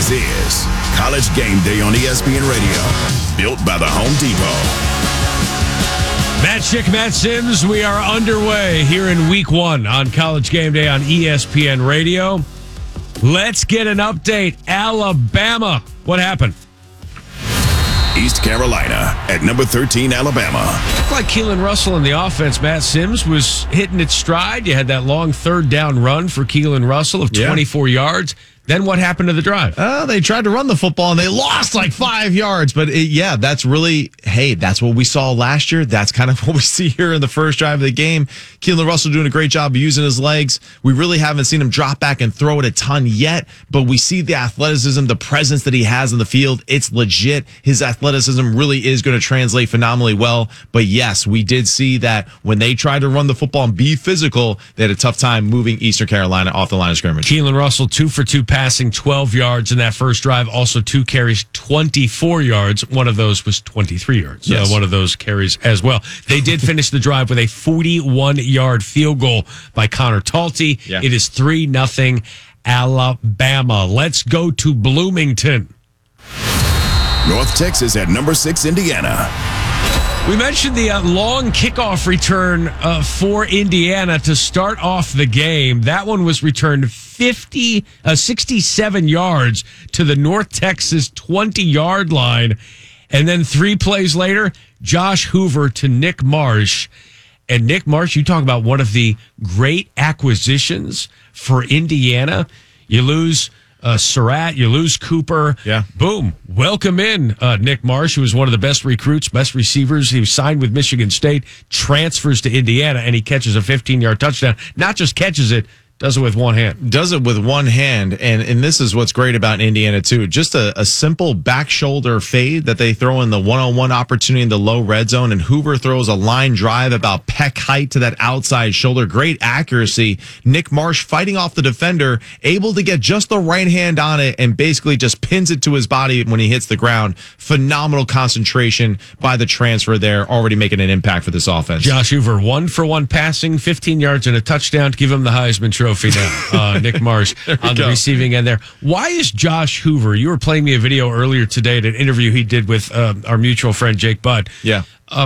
This is College Game Day on ESPN Radio, built by the Home Depot. Matt Schick, Matt Sims, we are underway here in week one on College Game Day on ESPN Radio. Let's get an update. Alabama. What happened? East Carolina at number 13, Alabama. Looked like Keelan Russell in the offense. Matt Sims was hitting its stride. You had that long third down run for Keelan Russell of 24 yards. Then what happened to the drive? They tried to run the football, and they lost like 5 yards. But, that's really, that's what we saw last year. That's kind of what we see here in the first drive of the game. Keelan Russell doing a great job of using his legs. We really haven't seen him drop back and throw it a ton yet, but we see the athleticism, the presence that he has in the field. It's legit. His athleticism really is going to translate phenomenally well. But, yes, we did see that when they tried to run the football and be physical, they had a tough time moving Eastern Carolina off the line of scrimmage. Keelan Russell, 2 for 2 passing, 12 yards in that first drive. Also 2 carries, 24 yards. One of those was 23 yards. Yes. One of those carries as well. They did finish the drive with a 41-yard field goal by Connor Talty. Yeah. It is 3-0 Alabama. Let's go to Bloomington. North Texas at number 6, Indiana. We mentioned the long kickoff return for Indiana to start off the game. That one was returned 67 yards to the North Texas 20-yard line. And then 3 plays later, Josh Hoover to Nick Marsh. And Nick Marsh, you talk about one of the great acquisitions for Indiana. You lose Surratt, you lose Cooper. Yeah. Boom. Welcome in Nick Marsh, who was one of the best recruits, best receivers. He was signed with Michigan State, transfers to Indiana, and he catches a 15-yard touchdown. Not just catches it, does it with one hand. Does it with one hand, and this is what's great about Indiana, too. Just a simple back shoulder fade that they throw in the one-on-one opportunity in the low red zone, and Hoover throws a line drive about peck height to that outside shoulder. Great accuracy. Nick Marsh fighting off the defender, able to get just the right hand on it, and basically just pins it to his body when he hits the ground. Phenomenal concentration by the transfer there, already making an impact for this offense. Josh Hoover, 1 for 1 passing, 15 yards and a touchdown to give him the Heisman Trophy now. Nick Marsh on the receiving end there. Why is Josh Hoover, you were playing me a video earlier today at an interview he did with our mutual friend Jake Budd. Yeah.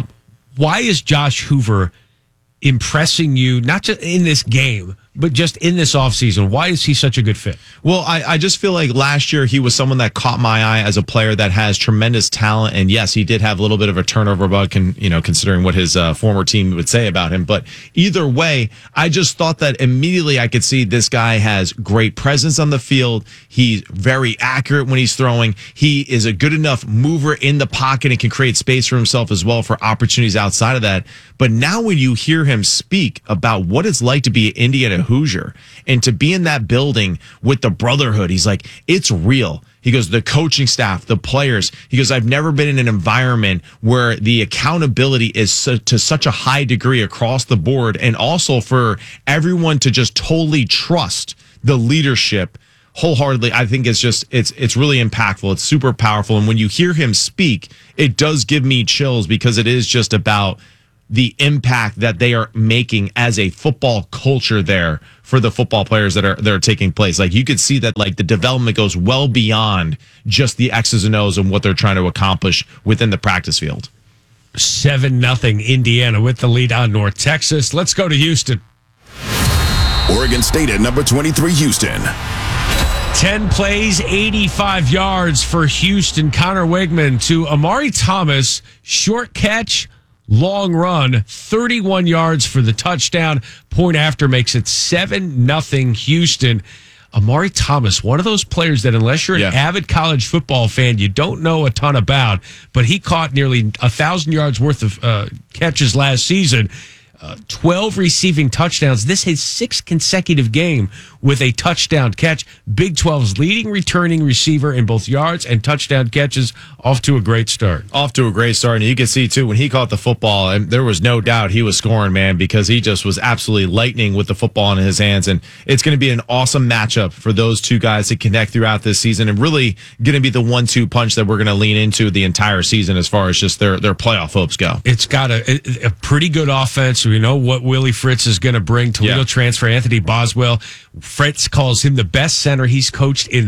Why is Josh Hoover impressing you, not just in this game, but just in this offseason? Why is he such a good fit? Well, I just feel like last year he was someone that caught my eye as a player that has tremendous talent. And yes, he did have a little bit of a turnover bug, considering what his former team would say about him. But either way, I just thought that immediately I could see this guy has great presence on the field. He's very accurate when he's throwing. He is a good enough mover in the pocket and can create space for himself as well for opportunities outside of that. But now when you hear him speak about what it's like to be an Indiana Hoosier and to be in that building with the brotherhood, he's like, it's real. He goes, the coaching staff, the players. He goes, I've never been in an environment where the accountability is to such a high degree across the board, and also for everyone to just totally trust the leadership wholeheartedly. I think it's really impactful. It's super powerful. And when you hear him speak, it does give me chills, because it is just about the impact that they are making as a football culture there for the football players that are taking place. Like, you could see that, like, the development goes well beyond just the X's and O's and what they're trying to accomplish within the practice field. 7-0 Indiana with the lead on North Texas. Let's go to Houston. Oregon State at number 23, Houston. 10 plays, 85 yards for Houston. Connor Wegman to Amari Thomas. Short catch, long run, 31 yards for the touchdown. Point after makes it 7-0 Houston. Amari Thomas, one of those players that unless you're an avid college football fan, you don't know a ton about, but he caught nearly 1,000 yards worth of catches last season. 12 receiving touchdowns. This is his 6th consecutive game with a touchdown catch. Big 12's leading returning receiver in both yards and touchdown catches. Off to a great start. And you can see, too, when he caught the football, and there was no doubt he was scoring, man, because he just was absolutely lightning with the football in his hands. And it's going to be an awesome matchup for those two guys to connect throughout this season, and really going to be the 1-2 punch that we're going to lean into the entire season as far as just their playoff hopes go. It's got a pretty good offense. we know what Willie Fritz is going to bring. Toledo transfer Anthony Boswell. Fritz calls him the best center he's coached in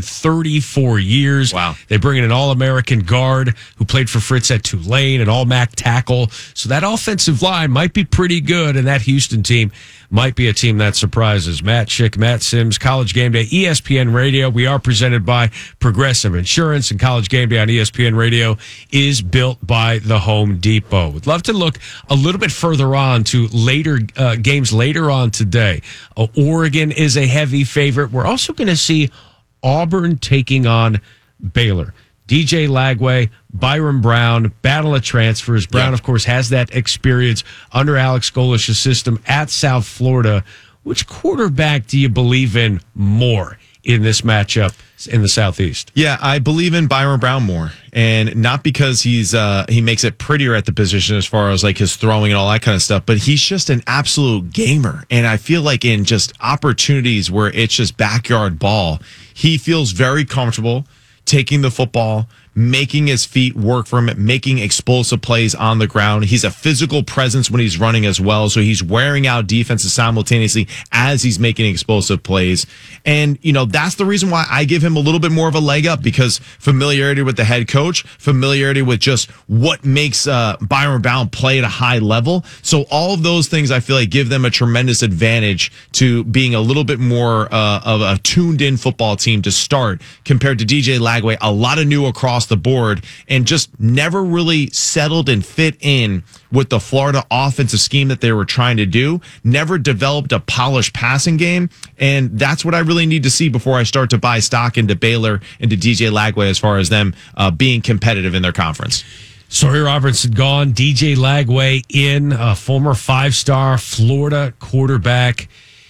34 years. Wow. They bring in an All-American guard who played for Fritz at Tulane, an All-MAC tackle. So that offensive line might be pretty good, and that Houston team might be a team that surprises. Matt Schick, Matt Sims, College Game Day, ESPN Radio. We are presented by Progressive Insurance, and College Game Day on ESPN Radio is built by the Home Depot. Would love to look a little bit further on to later games later on today. Oregon is a heavy favorite. We're also going to see Auburn taking on Baylor. DJ Lagway, Byron Brown, battle of transfers. Brown, of course, has that experience under Alex Golish's system at South Florida. Which quarterback do you believe in more in this matchup in the Southeast? Yeah, I believe in Byron Brown more, and not because he makes it prettier at the position as far as like his throwing and all that kind of stuff, but he's just an absolute gamer. And I feel like in just opportunities where it's just backyard ball, he feels very comfortable taking the football, making his feet work for him, making explosive plays on the ground. He's a physical presence when he's running as well. So he's wearing out defenses simultaneously as he's making explosive plays. And, you know, that's the reason why I give him a little bit more of a leg up, because familiarity with the head coach, familiarity with just what makes Byron Brown play at a high level. So all of those things I feel like give them a tremendous advantage to being a little bit more of a tuned in football team to start compared to DJ Lagway. A lot of new across the board and just never really settled and fit in with the Florida offensive scheme that they were trying to do, never developed a polished passing game. And that's what I really need to see before I start to buy stock into Baylor and to DJ Lagway as far as them being competitive in their conference. Sawyer Robertson gone, DJ Lagway in, a former 5-star Florida quarterback,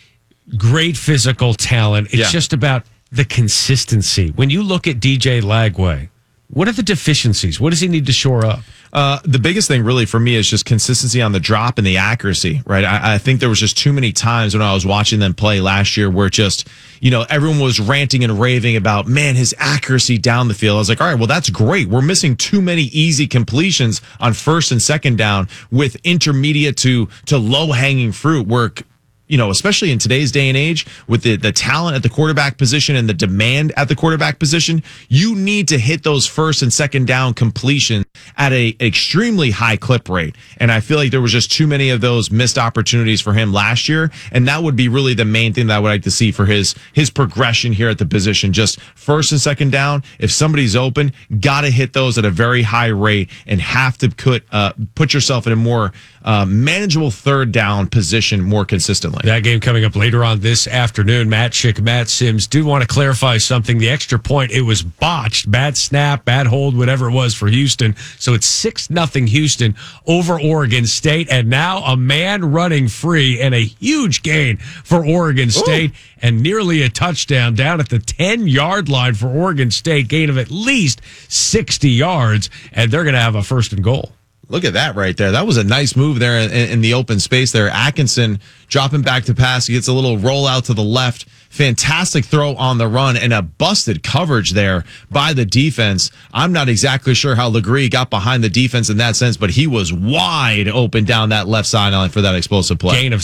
great physical talent. It's just about the consistency. When you look at DJ Lagway, what are the deficiencies? What does he need to shore up? The biggest thing really for me is just consistency on the drop and the accuracy, right? I think there was just too many times when I was watching them play last year where just, you know, everyone was ranting and raving about, man, his accuracy down the field. I was like, all right, well, that's great. We're missing too many easy completions on first and second down with intermediate to low hanging fruit where, you know, especially in today's day and age with the talent at the quarterback position and the demand at the quarterback position, you need to hit those first and second down completions at an extremely high clip rate. And I feel like there was just too many of those missed opportunities for him last year. And that would be really the main thing that I would like to see for his progression here at the position. Just first and second down. If somebody's open, got to hit those at a very high rate and have to put yourself in a more manageable third down position more consistently. That game coming up later on this afternoon. Matt Schick, Matt Sims. Do want to clarify something. The extra point, it was botched. Bad snap, bad hold, whatever it was for Houston. So it's 6-0 Houston over Oregon State. And now a man running free and a huge gain for Oregon State. Ooh. And nearly a touchdown down at the 10-yard line for Oregon State. Gain of at least 60 yards. And they're going to have a first and goal. Look at that right there. That was a nice move there in the open space there. Atkinson dropping back to pass. He gets a little roll out to the left. Fantastic throw on the run and a busted coverage there by the defense. I'm not exactly sure how Legree got behind the defense in that sense, but he was wide open down that left sideline for that explosive play. Gain of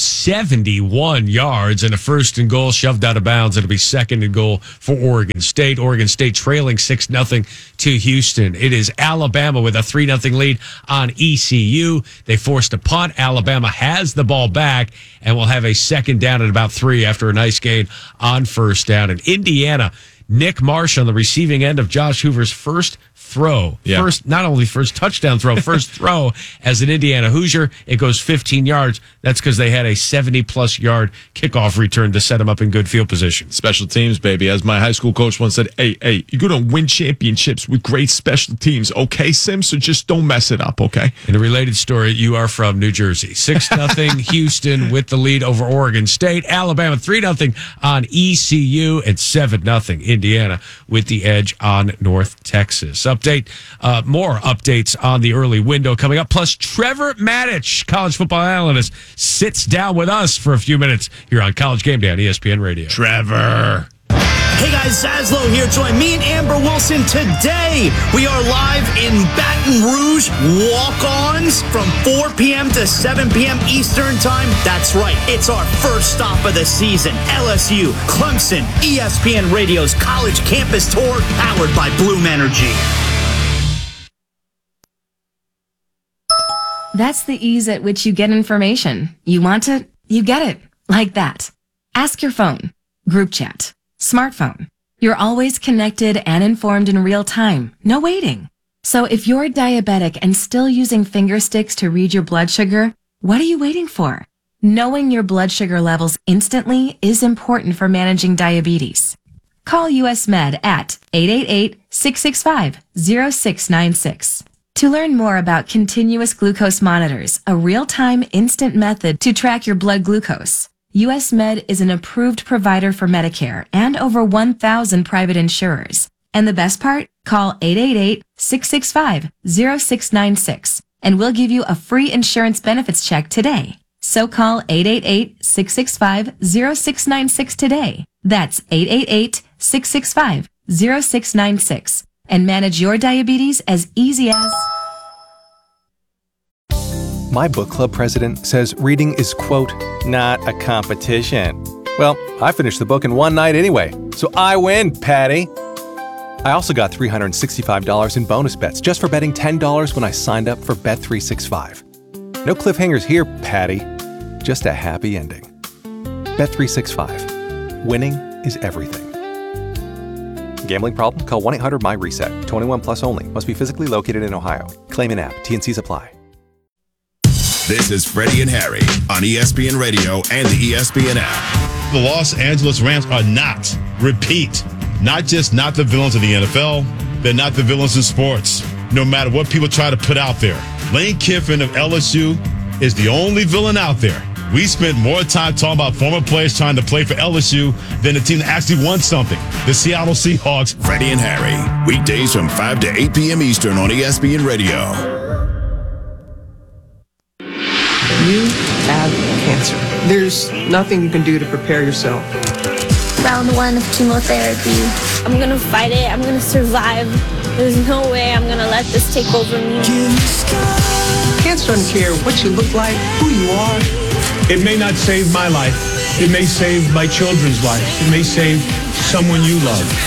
71 yards and a first and goal shoved out of bounds. It'll be second and goal for Oregon State. Oregon State trailing 6-0 to Houston. It is Alabama with a 3-0 lead on ECU. They forced a punt. Alabama has the ball back and will have a second down at about 3 after a nice gain on first down. And Indiana, Nick Marsh on the receiving end of Josh Hoover's first throw. Yeah. Not only first touchdown throw, first throw as an Indiana Hoosier. It goes 15 yards. That's because they had a 70-plus yard kickoff return to set them up in good field position. Special teams, baby. As my high school coach once said, hey, you're going to win championships with great special teams, okay, Sim? So just don't mess it up, okay? In a related story, you are from New Jersey. 6-0 Houston with the lead over Oregon State. Alabama 3-0 on ECU and 7-0 Indiana with the edge on North Texas. More updates on the early window coming up. Plus, Trevor Maddich, college football analyst, sits down with us for a few minutes here on College Game Day on ESPN Radio. Trevor. Hey guys, Zaslow here. Join me and Amber Wilson today. We are live in Baton Rouge, walk-ons from 4 p.m. to 7 p.m. Eastern Time. That's right. It's our first stop of the season. LSU, Clemson, ESPN Radio's College Campus Tour, powered by Bloom Energy. That's the ease at which you get information. You want it, you get it. Like that. Ask your phone. Group chat. Smartphone. You're always connected and informed in real time. No waiting. So if you're diabetic and still using finger sticks to read your blood sugar, what are you waiting for? Knowing your blood sugar levels instantly is important for managing diabetes. Call US Med at 888-665-0696. To learn more about continuous glucose monitors, a real-time instant method to track your blood glucose, US Med is an approved provider for Medicare and over 1,000 private insurers. And the best part? Call 888-665-0696 and we'll give you a free insurance benefits check today. So call 888-665-0696 today. That's 888-665-0696 and manage your diabetes as easy as... My book club president says reading is, quote, not a competition. Well, I finished the book in one night anyway, so I win, Patty. I also got $365 in bonus bets just for betting $10 when I signed up for Bet365. No cliffhangers here, Patty. Just a happy ending. Bet365. Winning is everything. Gambling problem? Call 1-800-MY-RESET. 21 plus only. Must be physically located in Ohio. Claim in app. T&Cs apply. This is Freddie and Harry on ESPN Radio and the ESPN app. The Los Angeles Rams are not, repeat, not just not the villains of the NFL, they're not the villains in sports. No matter what people try to put out there. Lane Kiffin of LSU is the only villain out there. We spent more time talking about former players trying to play for LSU than the team that actually won something. The Seattle Seahawks. Freddie and Harry, weekdays from 5 to 8 p.m. Eastern on ESPN Radio. You have cancer. There's nothing you can do to prepare yourself. Round 1 of chemotherapy. I'm gonna fight it. I'm gonna survive. There's no way I'm gonna let this take over me. Cancer doesn't care what you look like, who you are. It may not save my life. It may save my children's lives. It may save someone you love.